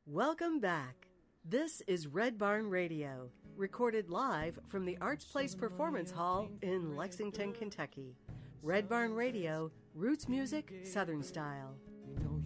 Welcome back. This is Red Barn Radio, recorded live from the Arts Place Performance Hall in Lexington, Kentucky. Red Barn Radio, roots music, Southern style.